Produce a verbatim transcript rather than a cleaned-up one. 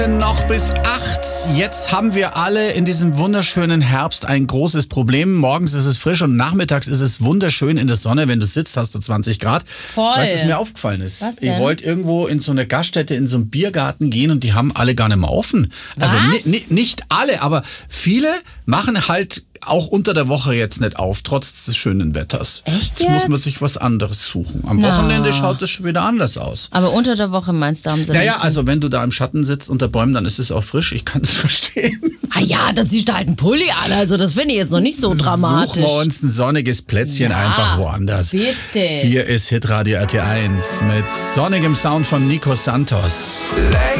Noch bis acht. Jetzt haben wir alle in diesem wunderschönen Herbst ein großes Problem. Morgens ist es frisch und nachmittags ist es wunderschön in der Sonne. Wenn du sitzt, hast du zwanzig Grad. Voll. Weißt du, was mir aufgefallen ist? Was denn? Ich wollte irgendwo in so eine Gaststätte, in so einen Biergarten gehen und die haben alle gar nicht mehr offen. Also Was? ni- ni- nicht alle, aber viele machen halt auch unter der Woche jetzt nicht auf, trotz des schönen Wetters. Echt Jetzt muss man jetzt? sich was anderes suchen. Am Na. Wochenende schaut es schon wieder anders aus. Aber unter der Woche meinst du, haben sie Naja, dann zu- also wenn du da im Schatten sitzt unter Bäumen, dann ist es auch frisch. Ich kann es verstehen. Ah ja, dann ziehst du halt einen Pulli an. Also das finde ich jetzt noch nicht so dramatisch. Suchen wir uns ein sonniges Plätzchen Ja, einfach woanders. bitte. Hier ist Hitradio R T eins mit sonnigem Sound von Nico Santos. Late